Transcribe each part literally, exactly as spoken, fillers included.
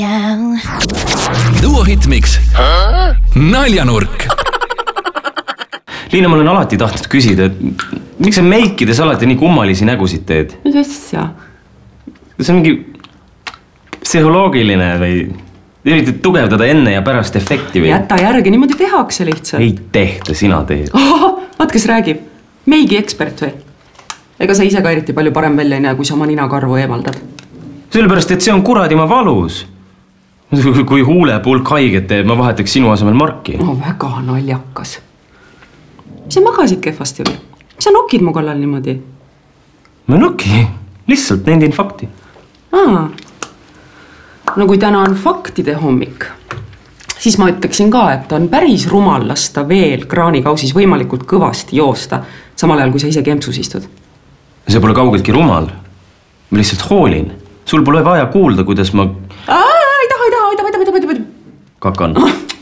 Duo Hitmix Naljanurk. Liina, ma olen alati tahtnud küsida, et miks sa meikides alati nii kummalisi nägusid teed? Mis asja? See on mingi psühholoogiline või üritad tugevdada enne ja pärast efekti või? Jäta järgi, niimoodi tehakse lihtsalt. Ei tehta, sina teed. Oh, vaat kes räägib. Meigi ekspert või? Ega sa ise ka eriti palju parem välja ei näe, kui sa oma ninakarvu eemaldad. Sellepärast, et see on kuradima valus. Kui huulepulk haiget teeb, ma vahetaks sinu asemel Marki. No väga naljakas. Mis sa magasid kehvasti või? Mis sa nokid mu kallal niimoodi? Ma noki, lihtsalt nendin fakti. Aa. No kui täna on faktide hommik, siis ma ütleksin ka, et on päris rumal lasta veel kraanikausis võimalikult kõvasti joosta, samal ajal kui sa ise kempsus istud. See pole kaugeltki rumal. Ma lihtsalt hoolin. Sul pole vaja kuulda, kuidas ma... Aa, ei taha, ei taha, ei taha, ei taha, ei taha, ei taha. Kakan.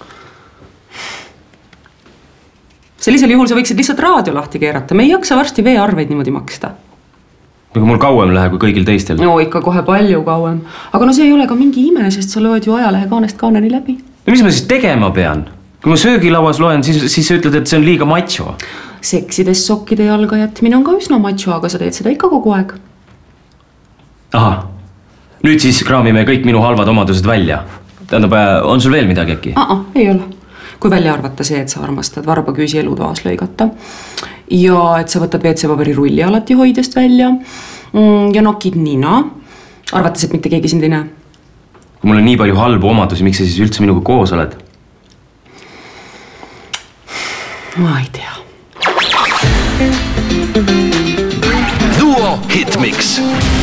Sellisel juhul sa võiksid lihtsalt raadio lahti keerata. Me ei jaksa varsti veearveid niimoodi maksta. Aga mul kauem läheb kui kõigil teistel. No ikka kohe palju kauem. Aga no see ei ole ka mingi ime, sest sa loed ju ajalehe kaanest kaaneni läbi. Ja mis ma siis tegema pean? Kui ma söögilauas loen, siis, siis sa ütled, et see on liiga macho. Seksides sokkide jalga jätmine on ka üsna macho, aga sa teed seda ikka kogu aeg. Aha. Nüüd siis kraamime kõik minu halvad omadused välja. Tähendab, on sul veel midagi äkki? Aa, ei ole. Kui välja arvata see, et sa armastad varbaküüsi elutoas lõigata ja et sa võtad veetsepaberi rulli alati hoidest välja ja nokid nina, arvates, et mitte keegi sind ei näe. Kui mul on nii palju halbu omadusi, miks sa siis üldse minuga koos oled? Ma ei tea. Duo Hitmix